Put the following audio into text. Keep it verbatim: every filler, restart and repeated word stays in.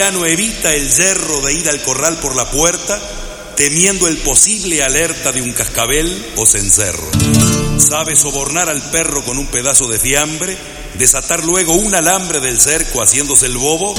Ya no evita el yerro de ir al corral por la puerta, temiendo el posible alerta de un cascabel o cencerro. Sabe sobornar al perro con un pedazo de fiambre, desatar luego un alambre del cerco haciéndose el bobo